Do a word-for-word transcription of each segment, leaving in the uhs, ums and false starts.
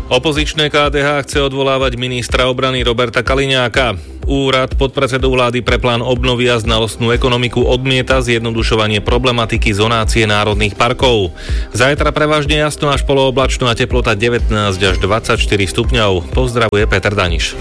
Opozičné ká dé há chce odvolávať ministra obrany Roberta Kaliňáka. Úrad podpredsedu vlády pre plán obnovy a znalostnú ekonomiku odmieta zjednodušovanie problematiky zonácie národných parkov. Zajtra prevažne jasno až polooblačno a teplota devätnásť až dvadsaťštyri stupňov. Pozdravuje Peter Daniš.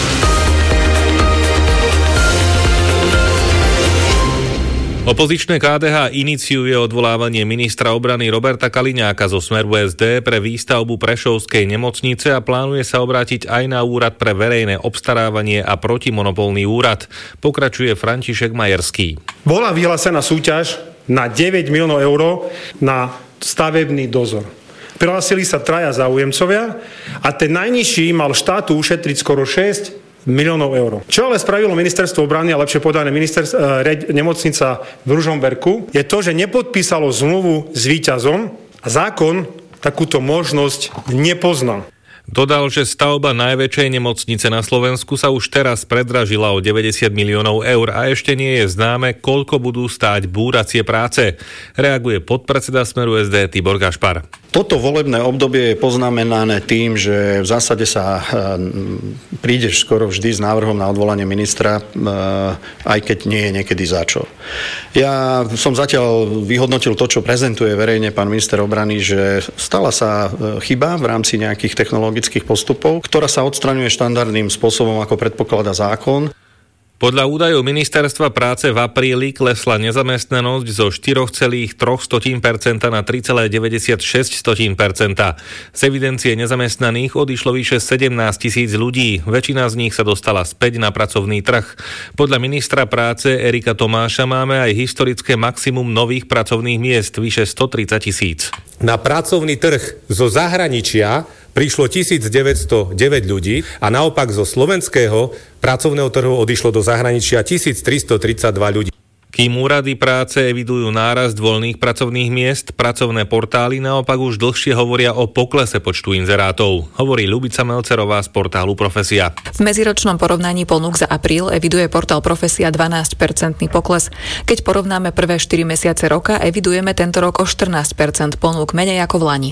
Opozičné ká dé há iniciuje odvolávanie ministra obrany Roberta Kaliňáka zo Smeru es dé pre výstavbu prešovskej nemocnice a plánuje sa obrátiť aj na úrad pre verejné obstarávanie a protimonopolný úrad. Pokračuje František Majerský. Bola vyhlásená súťaž na deväť miliónov eur na stavebný dozor. Prihlásili sa traja záujemcovia a ten najnižší mal štátu ušetriť skoro šesť miliónov eur. Čo ale spravilo ministerstvo obrany, a lepšie povedané ministerstvo, e, nemocnica v Ružomberku, je to, že nepodpísalo zmluvu s víťazom a zákon takúto možnosť nepozná. Dodal, že stavba najväčšej nemocnice na Slovensku sa už teraz predražila o deväťdesiat miliónov eur a ešte nie je známe, koľko budú stáť búracie práce. Reaguje podpredseda Smeru es dé Tibor Gašpar. Toto volebné obdobie je poznamenané tým, že v zásade sa prídeš skoro vždy s návrhom na odvolanie ministra, aj keď nie je niekedy začo. Ja som zatiaľ vyhodnotil to, čo prezentuje verejne pán minister obrany, že stala sa chyba v rámci nejakých technologických postupov, ktorá sa odstraňuje štandardným spôsobom, ako predpokladá zákon. Podľa údajov ministerstva práce v apríli klesla nezamestnanosť zo štyri celé tri percentá na tri celé deväťdesiatšesť percenta. Z evidencie nezamestnaných odišlo vyše sedemnásť tisíc ľudí. Väčšina z nich sa dostala späť na pracovný trh. Podľa ministra práce Erika Tomáša máme aj historické maximum nových pracovných miest, vyše stotridsať tisíc. Na pracovný trh zo zahraničia prišlo tisícdeväťstodeväť ľudí a naopak zo slovenského pracovného trhu odišlo do zahraničia tisíctristotridsaťdva ľudí. Kým úrady práce evidujú nárast voľných pracovných miest, pracovné portály naopak už dlhšie hovoria o poklese počtu inzerátov, hovorí Ľubica Melcerová z portálu Profesia. V medziročnom porovnaní ponúk za apríl eviduje portál Profesia dvanásť percentný pokles. Keď porovnáme prvé štyri mesiace roka, evidujeme tento rok o štrnásť percent ponúk menej ako v lani.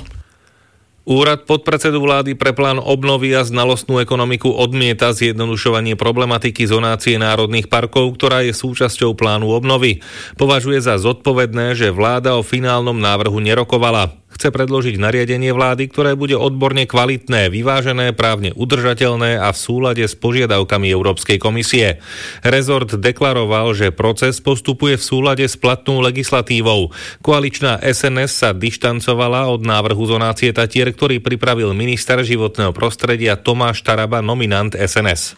Úrad podpredsedu vlády pre plán obnovy a znalostnú ekonomiku odmieta zjednodušovanie problematiky zonácie národných parkov, ktorá je súčasťou plánu obnovy. Považuje za zodpovedné, že vláda o finálnom návrhu nerokovala. Chce predložiť nariadenie vlády, ktoré bude odborne kvalitné, vyvážené, právne udržateľné a v súlade s požiadavkami Európskej komisie. Rezort deklaroval, že proces postupuje v súlade s platnou legislatívou. Koaličná es en es sa dištancovala od návrhu zonácie Tatier, ktorý pripravil minister životného prostredia Tomáš Taraba, nominant es en es.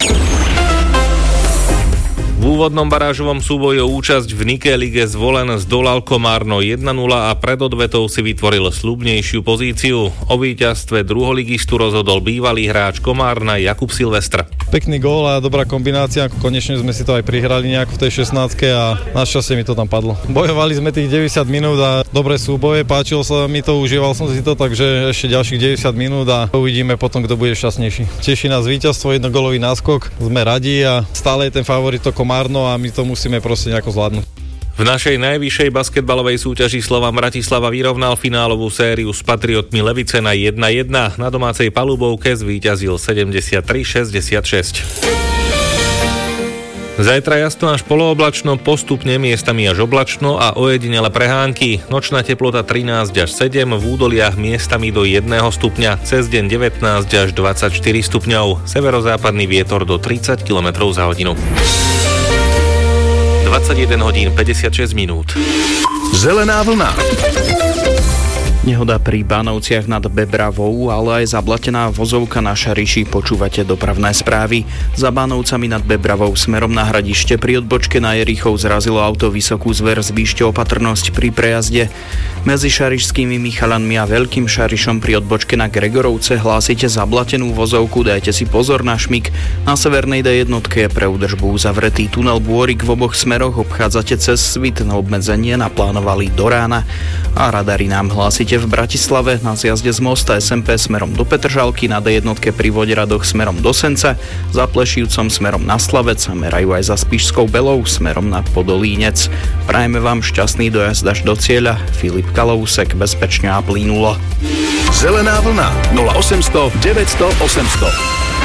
V úvodnom barážovom súboji o účasť v Nike lige zvolen zdolal Komárno jedna nula a pred odvetou si vytvoril sľubnejšiu pozíciu. O víťazstve druholigistu rozhodol bývalý hráč Komárna Jakub Silvestr. Pekný gól a dobrá kombinácia, konečne sme si to aj prihrali nejako v tej šestnáctke a našťastie mi to tam padlo. Bojovali sme tých deväťdesiat minút a dobré súboje, páčilo sa mi to, užíval som si to, takže ešte ďalších deväťdesiat minút a uvidíme potom, kto bude šťastnejší. Teší nás víťazstvo, jednogólový náskok, sme radi a stále je ten favorit to Komárno a my to musíme proste nejako zvládnuť. V našej najvyššej basketbalovej súťaži Slovan Bratislava vyrovnal finálovú sériu s Patriotmi Levice na jedna jedna. Na domácej palubovke zvíťazil sedemdesiattri šesťdesiatšesť. Zajtra jasno až polooblačno, postupne miestami až oblačno a ojedinele prehánky. Nočná teplota trinásť až sedem, v údoliach miestami do jedného stupňa, cez deň devätnásť až dvadsaťštyri stupňov. Severozápadný vietor do tridsať kilometrov za hodinu. dvadsaťjeden hodín päťdesiatšesť minút. Zelená vlna. Nehoda pri Bánovciach nad Bebravou, ale aj zablatená vozovka na Šariši. Počúvate dopravné správy. Za Bánovcami nad Bebravou smerom na Hradište pri odbočke na Jerichov zrazilo auto Vysokú Zver. Zvýšte opatrnosť pri prejazde. Medzi Šarišskými Michalanmi a Veľkým Šarišom pri odbočke na Gregorovce hlásite zablatenú vozovku. Dajte si pozor na šmik. Na severnej dé jedna je pre údržbu uzavretý tunel Bôrik v oboch smeroch. Obchádzate cez Svit, na obmedzenie naplánovali do rána. A radary nám hlásite v Bratislave na zjazde z mosta es em pé smerom do Petržalky, na dé jedna pri Voderadoch smerom do Senca, za Plešívcom smerom na Slavec a merajú aj za Spišskou Belou smerom na Podolínec. Prajeme vám šťastný dojazd až do cieľa. Filip Kalousek, bezpečne a plynulo. Zelená vlna nula osem nula nula deväť nula nula osem nula nula.